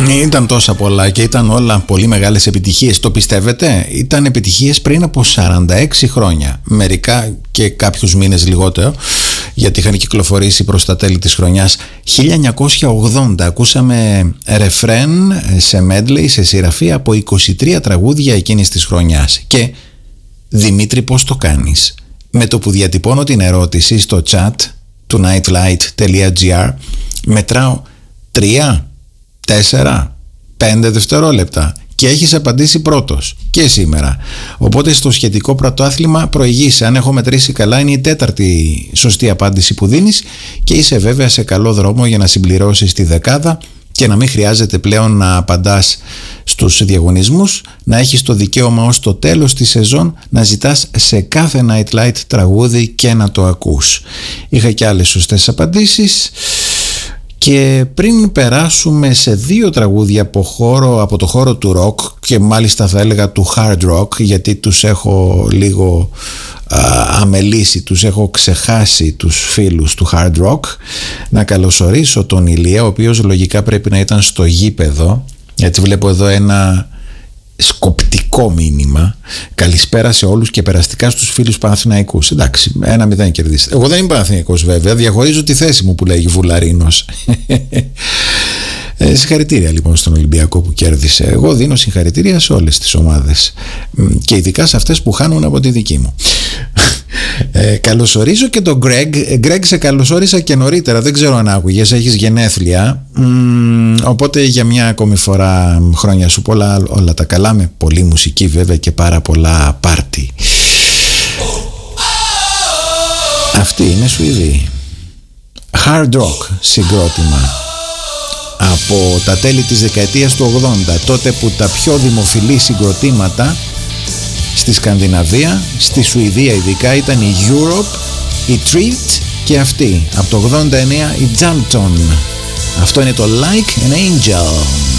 Ήταν τόσα πολλά και ήταν όλα πολύ μεγάλες επιτυχίες. Το πιστεύετε? Ήταν επιτυχίες πριν από 46 χρόνια. Μερικά και κάποιους μήνες λιγότερο, γιατί είχαν κυκλοφορήσει προς τα τέλη της χρονιάς. 1980 ακούσαμε ρεφρέν σε medley, σε σειραφή από 23 τραγούδια εκείνης της χρονιάς. Και Δημήτρη, πώς το κάνεις? Με το που διατυπώνω την ερώτηση στο chat του nightlight.gr μετράω 3, 4, 5 δευτερόλεπτα και έχεις απαντήσει πρώτος και σήμερα. Οπότε στο σχετικό πρωτάθλημα προηγείσαι. Αν έχω μετρήσει καλά, είναι η 4η σωστή απάντηση που δίνεις και είσαι βέβαια σε καλό δρόμο για να συμπληρώσεις τη δεκάδα και να μην χρειάζεται πλέον να απαντάς στους διαγωνισμούς, να έχεις το δικαίωμα ως το τέλος της σεζόν να ζητάς σε κάθε Nightlight τραγούδι και να το ακούς. Είχα και άλλες σωστές απαντήσεις. Και πριν περάσουμε σε 2 τραγούδια από το χώρο του rock, και μάλιστα θα έλεγα του hard rock, γιατί τους έχω λίγο αμελήσει, τους έχω ξεχάσει τους φίλους του hard rock, να καλωσορίσω τον Ηλία, ο οποίος λογικά πρέπει να ήταν στο γήπεδο, γιατί βλέπω εδώ ένα σκοπτικό μήνυμα. Καλησπέρα σε όλους και περαστικά στους φίλους Παναθηναϊκούς. Εντάξει, 1-0 κερδίσετε. Εγώ δεν είμαι Παναθηναϊκός βέβαια, διαχωρίζω τη θέση μου που λέγει Βουλαρίνος. Συγχαρητήρια λοιπόν στον Ολυμπιακό που κέρδισε. Εγώ δίνω συγχαρητήρια σε όλες τις ομάδες και ειδικά σε αυτές που χάνουν από τη δική μου. Καλωσορίζω και τον Greg. Greg, σε καλωσόρισα και νωρίτερα, δεν ξέρω αν άκουγες, έχεις γενέθλια, οπότε για μια ακόμη φορά χρόνια σου πολλά, όλα τα καλά, με πολλή μουσική βέβαια και πάρα πολλά πάρτι. Αυτή είναι Σουηδή, hard rock συγκρότημα από τα τέλη της δεκαετίας του 80, τότε που τα πιο δημοφιλή συγκροτήματα στη Σκανδιναβία, στη Σουηδία ειδικά, ήταν η Europe, η Treat και αυτή από το 89 η Dalton. Αυτό είναι το Like an Angel.